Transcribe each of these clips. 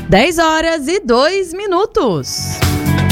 10h02.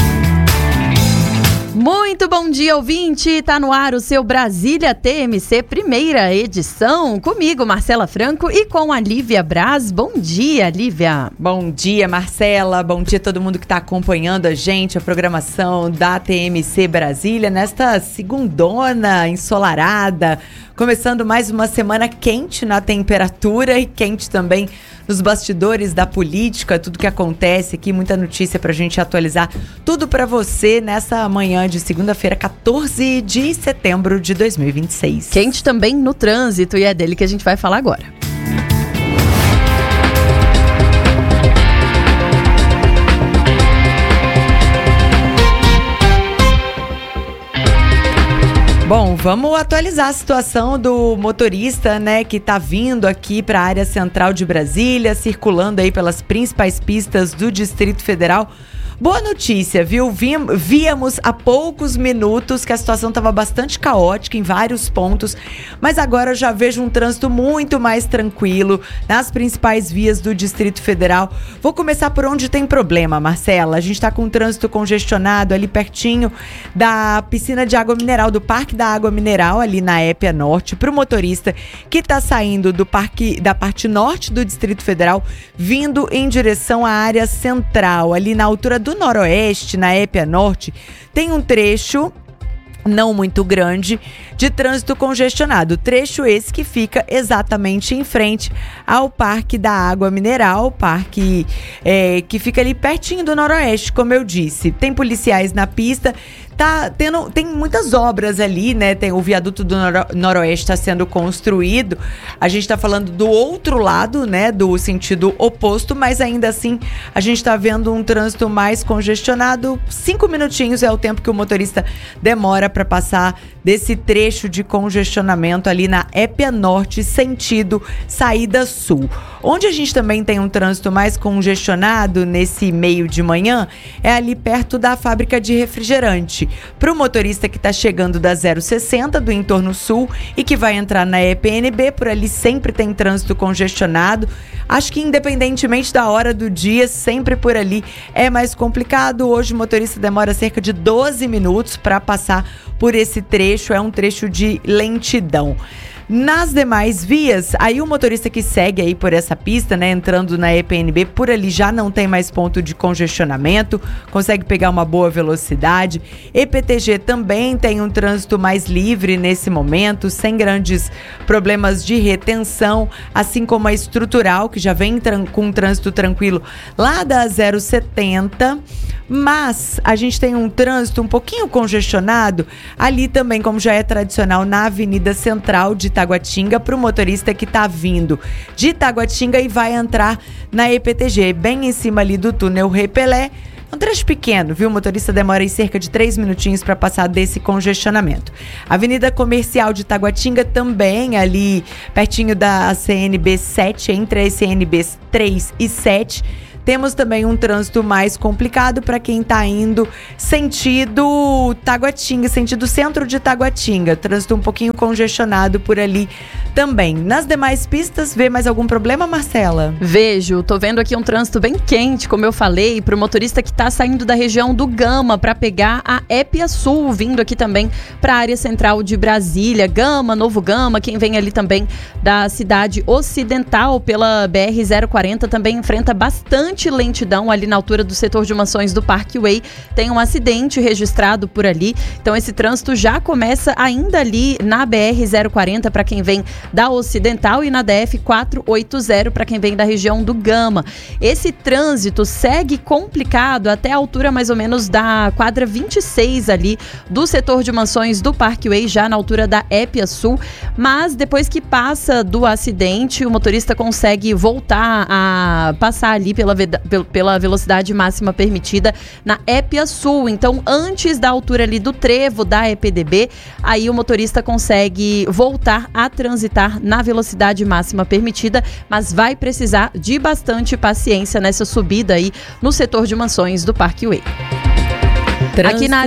Muito bom dia, ouvinte! Tá no ar o seu Brasília TMC, primeira edição. Comigo, Marcela Franco, e com a Lívia Braz. Bom dia, Lívia! Bom dia, Marcela! Bom dia a todo mundo que está acompanhando a gente, a programação da TMC Brasília, nesta segundona ensolarada. Começando mais uma semana quente na temperatura e quente também nos bastidores da política, tudo que acontece aqui, muita notícia pra gente atualizar, tudo pra você nessa manhã de segunda-feira, 14 de setembro de 2026. Quente também no trânsito e é dele que a gente vai falar agora. Bom, vamos atualizar a situação do motorista, né, que tá vindo aqui para a área central de Brasília, circulando aí pelas principais pistas do Distrito Federal. Boa notícia, viu? Víamos há poucos minutos que a situação estava bastante caótica em vários pontos, mas agora eu já vejo um trânsito muito mais tranquilo nas principais vias do Distrito Federal. Vou começar por onde tem problema, Marcela. A gente está com um trânsito congestionado ali pertinho da piscina de água mineral, do Parque da Água Mineral, ali na Épia Norte, para o motorista que está saindo do parque, da parte norte do Distrito Federal, vindo em direção à área central, ali na altura do Noroeste, na Épia Norte, tem um trecho não muito grande de trânsito congestionado. Trecho esse que fica exatamente em frente ao Parque da Água Mineral, parque que fica ali pertinho do Noroeste, como eu disse. Tem policiais na pista, tem muitas obras ali, né? Tem o viaduto do Noroeste está sendo construído. A gente está falando do outro lado, né? Do sentido oposto, mas ainda assim a gente está vendo um trânsito mais congestionado. 5 minutinhos é o tempo que o motorista demora para passar desse trecho de congestionamento ali na Épia Norte, sentido saída sul. Onde a gente também tem um trânsito mais congestionado nesse meio de manhã é ali perto da fábrica de refrigerante. Para o motorista que está chegando da 060 do entorno sul e que vai entrar na EPNB, por ali sempre tem trânsito congestionado. Acho que independentemente da hora do dia, sempre por ali é mais complicado. Hoje o motorista demora cerca de 12 minutos para passar por esse trecho, é um trecho de lentidão. Nas demais vias, aí o motorista que segue aí por essa pista, né, entrando na EPNB, por ali já não tem mais ponto de congestionamento, consegue pegar uma boa velocidade. EPTG também tem um trânsito mais livre nesse momento, sem grandes problemas de retenção, assim como a estrutural, que já vem com um trânsito tranquilo lá da 070, mas a gente tem um trânsito um pouquinho congestionado ali também, como já é tradicional, na Avenida Central de Taguatinga, para o motorista que está vindo de Taguatinga e vai entrar na EPTG, bem em cima ali do túnel Repelé. Um trecho pequeno, viu? O motorista demora aí cerca de 3 minutinhos para passar desse congestionamento. Avenida Comercial de Taguatinga também, ali pertinho da CNB 7, entre as CNB 3 e 7. Temos também um trânsito mais complicado para quem está indo sentido Taguatinga, sentido centro de Taguatinga. Trânsito um pouquinho congestionado por ali também. Nas demais pistas, vê mais algum problema, Marcela? Vejo, tô vendo aqui um trânsito bem quente, como eu falei, para o motorista que está saindo da região do Gama para pegar a Épia Sul, vindo aqui também para a área central de Brasília. Gama, Novo Gama, quem vem ali também da cidade ocidental pela BR-040 também enfrenta bastante lentidão ali na altura do setor de mansões do Parkway. Tem um acidente registrado por ali, então esse trânsito já começa ainda ali na BR-040 para quem vem da Ocidental e na DF-480 para quem vem da região do Gama. Esse trânsito segue complicado até a altura mais ou menos da quadra 26 ali do setor de mansões do Parkway, já na altura da Épia Sul, mas depois que passa do acidente, o motorista consegue voltar a passar ali pela velocidade máxima permitida na Épia Sul. Então, antes da altura ali do trevo da EPDB, aí o motorista consegue voltar a transitar na velocidade máxima permitida, mas vai precisar de bastante paciência nessa subida aí no setor de mansões do Parkway. Aqui na área...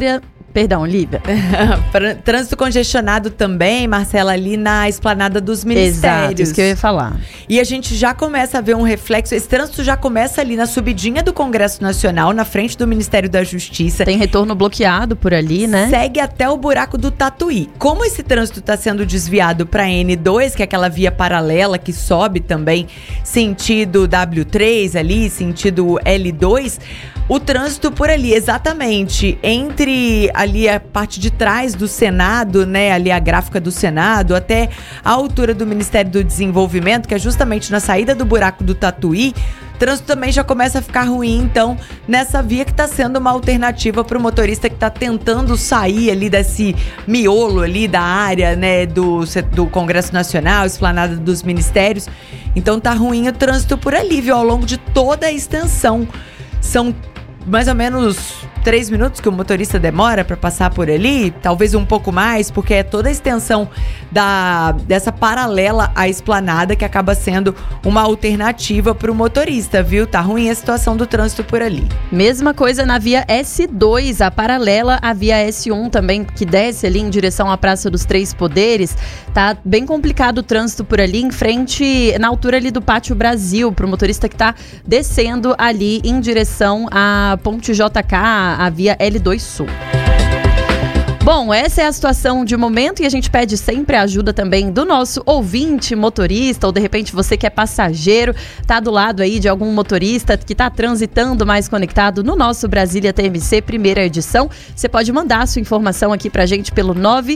Perdão, Lívia. Trânsito congestionado também, Marcela, ali na esplanada dos ministérios. Exato, isso que eu ia falar. E a gente já começa a ver um reflexo. Esse trânsito já começa ali na subidinha do Congresso Nacional, na frente do Ministério da Justiça. Tem retorno bloqueado por ali, né? Segue até o buraco do Tatuí. Como esse trânsito está sendo desviado para N2, que é aquela via paralela que sobe também sentido W3 ali, sentido L2, o trânsito por ali, exatamente, entre ali a parte de trás do Senado, né, ali a gráfica do Senado, até a altura do Ministério do Desenvolvimento, que é justamente na saída do buraco do Tatuí, o trânsito também já começa a ficar ruim, então, nessa via que está sendo uma alternativa para o motorista que está tentando sair ali desse miolo ali da área, né, do Congresso Nacional, esplanada dos ministérios. Então tá ruim o trânsito por ali, viu, ao longo de toda a extensão. São mais ou menos 3 minutos que o motorista demora para passar por ali, talvez um pouco mais, porque é toda a extensão dessa paralela à esplanada que acaba sendo uma alternativa para o motorista, viu? Tá ruim a situação do trânsito por ali. Mesma coisa na via S2, a paralela à via S1 também, que desce ali em direção à Praça dos Três Poderes. Tá bem complicado o trânsito por ali, em frente, na altura ali do Pátio Brasil, para o motorista que tá descendo ali em direção à Ponte JK, a via L2 Sul. Bom, essa é a situação de momento e a gente pede sempre a ajuda também do nosso ouvinte motorista, ou de repente você que é passageiro, tá do lado aí de algum motorista que tá transitando mais conectado no nosso Brasília TMC primeira edição. Você pode mandar a sua informação aqui pra gente pelo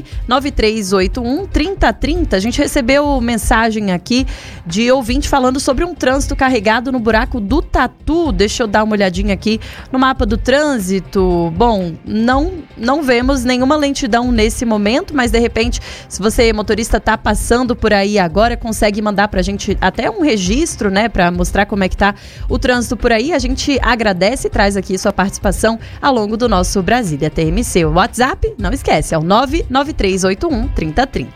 99381-3030. A gente recebeu mensagem aqui de ouvinte falando sobre um trânsito carregado no buraco do Tatu. Deixa eu dar uma olhadinha aqui no mapa do trânsito. Bom, não vemos nenhuma lentidão nesse momento, mas de repente, se você, motorista, tá passando por aí agora, consegue mandar pra gente até um registro, né, pra mostrar como é que tá o trânsito por aí. A gente agradece e traz aqui sua participação ao longo do nosso Brasília TMC. O WhatsApp, não esquece, é o 99381-3030.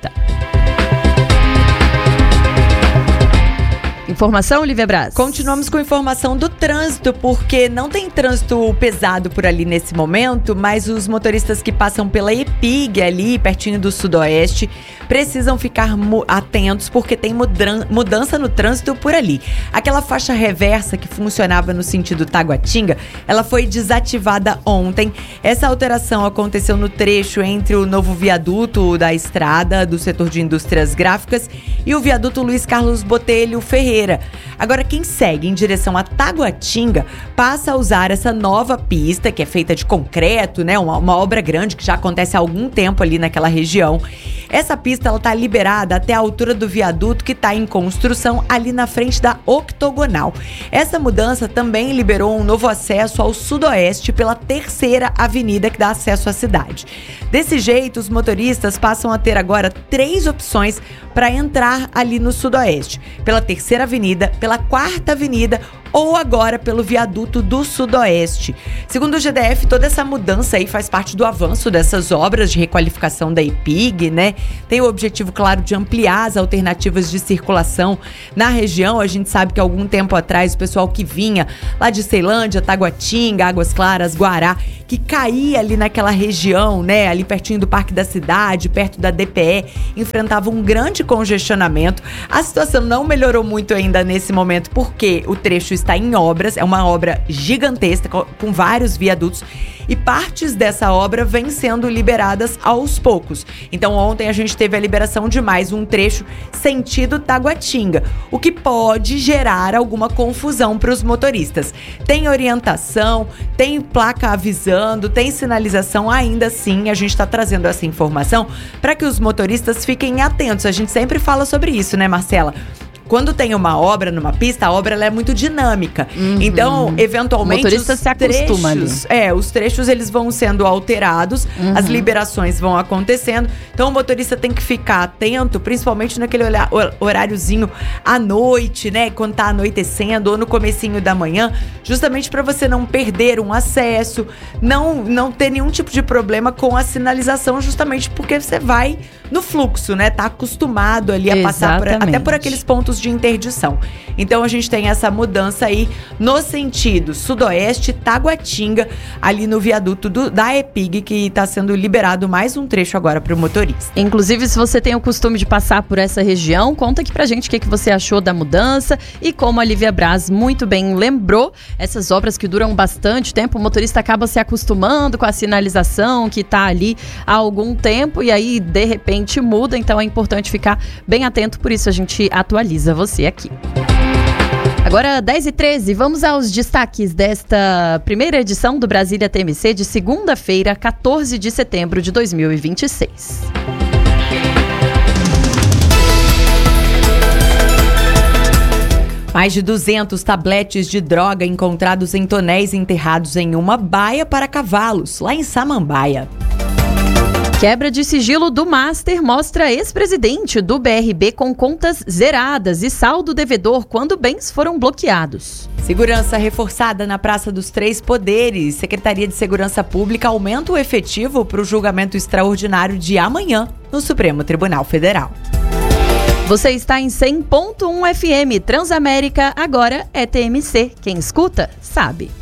Informação, Lívia Braz? Continuamos com informação do trânsito, porque não tem trânsito pesado por ali nesse momento, mas os motoristas que passam pela EPIG ali, pertinho do Sudoeste, precisam ficar atentos, porque tem mudança no trânsito por ali. Aquela faixa reversa que funcionava no sentido Taguatinga, ela foi desativada ontem. Essa alteração aconteceu no trecho entre o novo viaduto da estrada do setor de indústrias gráficas e o viaduto Luiz Carlos Botelho Ferreira. Agora, quem segue em direção a Taguatinga passa a usar essa nova pista, que é feita de concreto, né? Uma obra grande que já acontece há algum tempo ali naquela região. Essa pista está liberada até a altura do viaduto que está em construção ali na frente da Octogonal. Essa mudança também liberou um novo acesso ao Sudoeste pela Terceira Avenida, que dá acesso à cidade. Desse jeito, os motoristas passam a ter agora 3 opções para entrar ali no Sudoeste: pela Terceira Avenida, pela Quarta Avenida ou agora pelo viaduto do Sudoeste. Segundo o GDF, toda essa mudança aí faz parte do avanço dessas obras de requalificação da EPIG, né? Tem o objetivo, claro, de ampliar as alternativas de circulação na região. A gente sabe que há algum tempo atrás o pessoal que vinha lá de Ceilândia, Taguatinga, Águas Claras, Guará, que caía ali naquela região, né? Ali pertinho do Parque da Cidade, perto da DPE, enfrentava um grande congestionamento. A situação não melhorou muito ainda nesse momento, porque o trecho está em obras, é uma obra gigantesca com vários viadutos e partes dessa obra vêm sendo liberadas aos poucos. Então ontem a gente teve a liberação de mais um trecho sentido Taguatinga, o que pode gerar alguma confusão para os motoristas. Tem orientação, tem placa avisando, tem sinalização, ainda assim a gente está trazendo essa informação para que os motoristas fiquem atentos. A gente sempre fala sobre isso, né, Marcela? Quando tem uma obra numa pista, a obra ela é muito dinâmica. Então, eventualmente, o motorista se acostuma ali. Os trechos eles vão sendo alterados, as liberações vão acontecendo. Então, o motorista tem que ficar atento, principalmente naquele horáriozinho à noite, né? Quando tá anoitecendo ou no comecinho da manhã, justamente para você não perder um acesso, não ter nenhum tipo de problema com a sinalização, justamente porque você vai no fluxo, né? Tá acostumado ali a passar até por aqueles pontos pontos de interdição. Então a gente tem essa mudança aí no sentido sudoeste, Taguatinga, ali no viaduto da EPIG, que está sendo liberado mais um trecho agora para o motorista. Inclusive, se você tem o costume de passar por essa região, conta aqui pra gente o que você achou da mudança e como a Lívia Braz muito bem lembrou, essas obras que duram bastante tempo, o motorista acaba se acostumando com a sinalização que está ali há algum tempo e aí de repente muda, então é importante ficar bem atento, por isso a gente atualiza você aqui. Agora 10h13, vamos aos destaques desta primeira edição do Brasília TMC de segunda-feira, 14 de setembro de 2026. Mais de 200 tabletes de droga encontrados em tonéis enterrados em uma baia para cavalos, lá em Samambaia. Quebra de sigilo do Master mostra ex-presidente do BRB com contas zeradas e saldo devedor quando bens foram bloqueados. Segurança reforçada na Praça dos Três Poderes. Secretaria de Segurança Pública aumenta o efetivo para o julgamento extraordinário de amanhã no Supremo Tribunal Federal. Você está em 100.1 FM. Transamérica agora é TMC. Quem escuta, sabe.